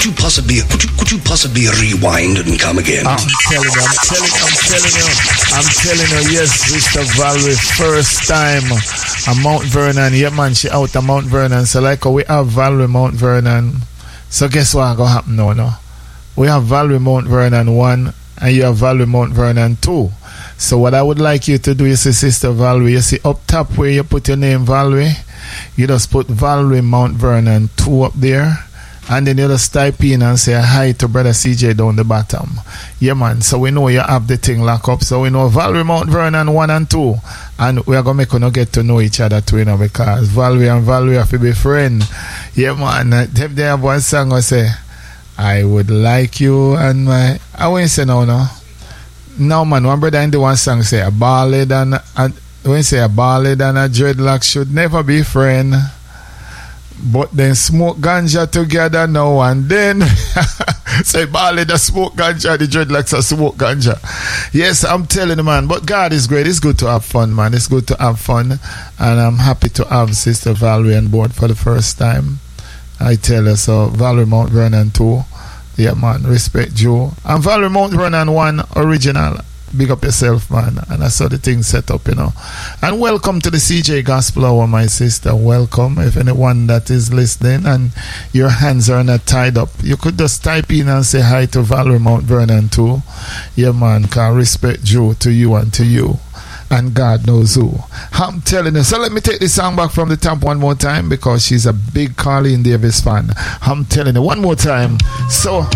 Could you possibly rewind and come again? I'm telling you, yes, Sister Valerie, first time at Mount Vernon. Yeah, man, she out at Mount Vernon. So like we have Valerie Mount Vernon. So guess what gonna happen now, no? We have Valerie Mount Vernon 1 and you have Valerie Mount Vernon 2. So what I would like you to do, you see, Sister Valerie, you see up top where you put your name Valerie, you just put Valerie Mount Vernon 2 up there. And then you just type in and say hi to Brother CJ down the bottom. Yeah, man. So we know you have the thing locked up. So we know Valerie Mount Vernon 1 and 2. And we are going to make you get to know each other too, you know, because Valerie and Valerie have to be friends. Yeah, man. They have one song I say, I would like you and my... I won't say no. No, man. One brother in the one song say, a ballad and a dreadlock should never be friend. But then smoke ganja together now and then. Say Bali the smoke ganja, the dreadlocks are smoke ganja. Yes, I'm telling you, man. But God is great. It's good to have fun, man. It's good to have fun. And I'm happy to have Sister Valerie on board for the first time. I tell her so. Valerie Mount Vernon 2. Yeah, man. Respect Joe. And Valerie Mount Vernon 1 original. Big up yourself, man. And I saw the thing set up, you know. And welcome to the CJ Gospel Hour, my sister. Welcome. If anyone that is listening and your hands are not tied up, you could just type in and say hi to Valerie Mount Vernon too. Yeah, man. Can respect Joe to you and to you. And God knows who. I'm telling you. So let me take this song back from the top one more time because she's a big Carleen Davis fan. I'm telling you one more time. So